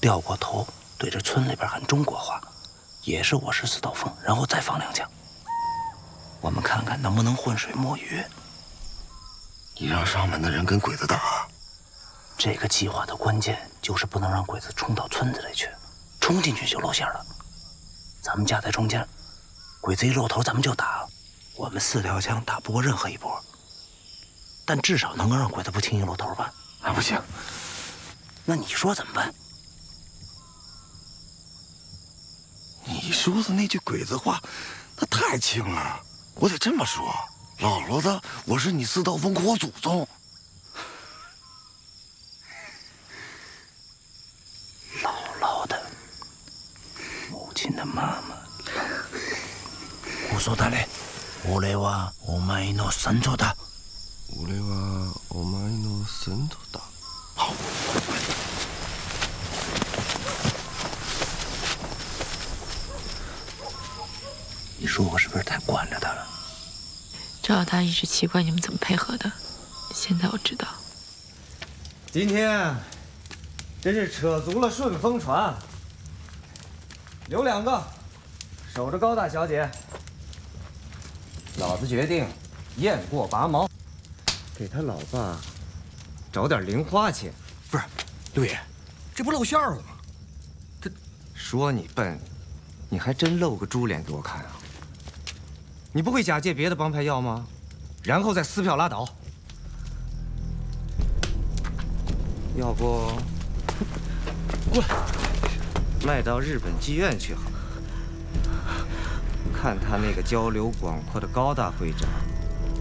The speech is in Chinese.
掉过头，对着村里边喊中国话，也是我是四道风，然后再放2枪。我们看看能不能浑水摸鱼。 你让上门的人跟鬼子打？ 这个计划的关键就是不能让鬼子冲到村子里去，冲进去就露馅了。咱们夹在中间，鬼子一露头咱们就打。我们4条枪打不过任何一波，但至少能够让鬼子不轻易露头吧？ 啊，不行。 那你说怎么办？ 你说的那句鬼子话，那太轻了。我得这么说：姥姥的，我是你四道风火祖宗。 姥姥的，母亲的妈妈。嘘だね。俺はお前の先祖だ。 俺はお前の先祖だ。好。 你说我是不是太惯着他了？ 赵老大一直奇怪你们怎么配合的，现在我知道。 今天真是扯足了顺风船，留2个守着高大小姐。老子决定雁过拔毛，给他老爸找点零花钱。 不是，六爷，这不露馅了吗？ 这说你笨，你还真露个猪脸给我看啊！你不会假借别的帮派要吗？然后再撕票拉倒。要不，过来，卖到日本妓院去好了。看他那个交流广阔的高大会长，